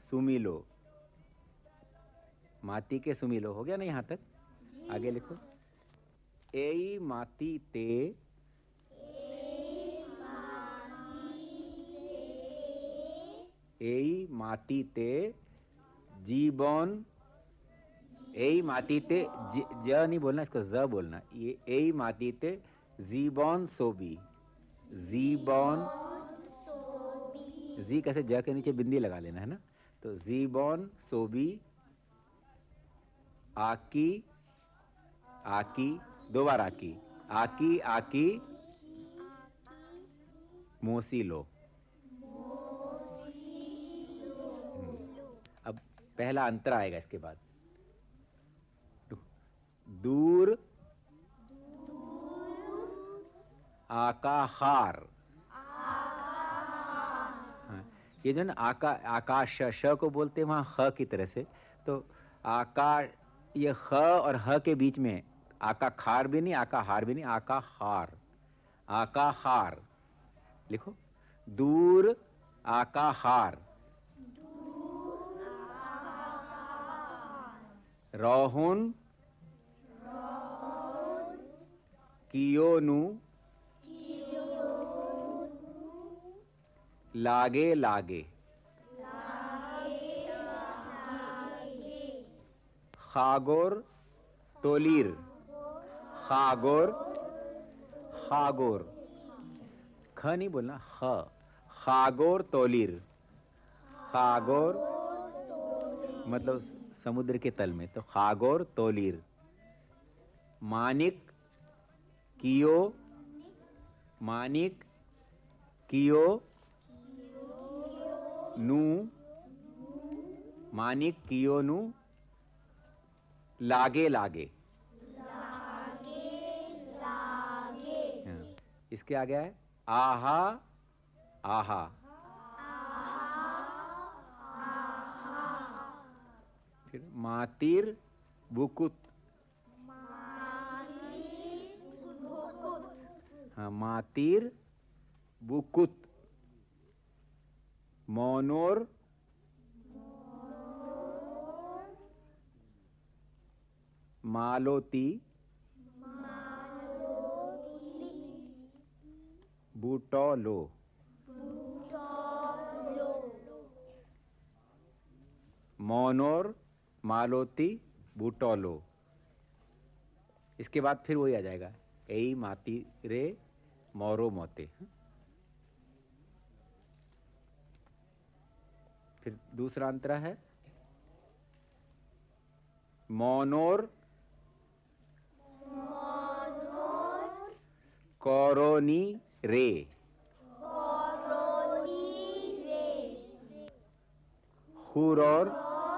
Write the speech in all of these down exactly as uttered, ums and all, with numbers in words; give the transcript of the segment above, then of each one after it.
सुमिलो, माती के सुमिलो हो गया ना यहाँ तक। आगे लिखो, एई माती ते, एई माती ते जीवन, एई माती ते ज, ज नहीं बोलना, इसको ज बोलना। ये एई माती ते जीवन सोबी, जीवन, जी कैसे, ज के नीचे बिंदी लगा लेना है ना। तो जीवन सोबी आकी, आकी दो बार आकी, आकी आकी मोसीलो। अब पहला अंतर आएगा इसके बाद, दूर आकाहार। हाँ, ये जो ना आका, आकाश श को बोलते हैं वहां ख की तरह से, तो आकाश, ये ख और ह के बीच में आका खार भी नहीं, आका हार भी नहीं, आका हार, आका हार लिखो, दूर आका हार, रोहुन कियोनु लागे लागे, खागोर तोलीर, खागोर, खागोर, ख नहीं बोलना, ख, खागोर तोलीर, खागोर मतलब समुद्र के तल में, तो खागोर तोलीर, मानिक कियो, मानिक कियो नू, मानिक कियो नू लागे लागे, हाँ, इसके आगे है आहा आहा, फिर मातिर बुकुत, हाँ, मातिर बुकुत, मोनोर मालोती, बूटोलो, मोनोर मालोती बूटोलो। इसके बाद फिर वही आ जाएगा, एई माती रे मोरो मोते। फिर दूसरा अंतरा है मोनोर कोरोनी रे, हुरोर,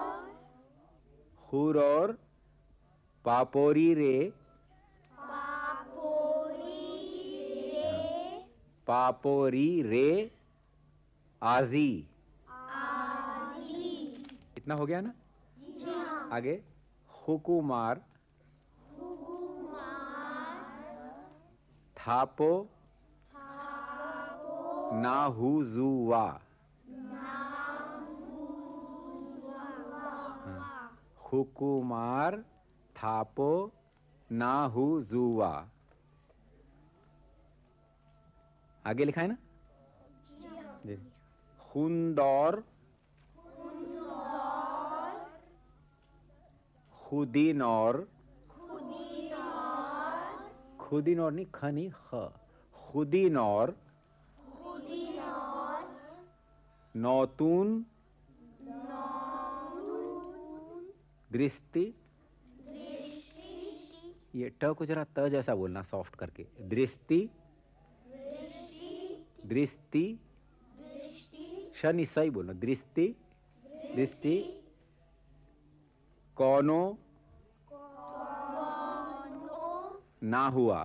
हुरोर पापोरी रे, पापोरी रे आजी। इतना हो गया ना। आगे हुकुमार, थापो नाहुजुवा, हुकुमार थापो नाहुजुवा। आगे लिखा है ना। हुंदौर, खुदीनौर, खुदीनौर नहीं, ख नहीं, ख, खुदीनौर, नौतून दृष्टि, ये ट को जरा त जैसा बोलना, सॉफ्ट करके, दृष्टि, दृष्टि, शनि सही बोलना, दृष्टि, दृष्टि, कौनो ना हुआ,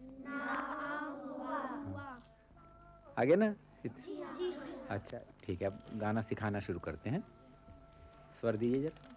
आगे ना। अच्छा ठीक है, अब गाना सिखाना शुरू करते हैं। स्वर दीजिए जरा।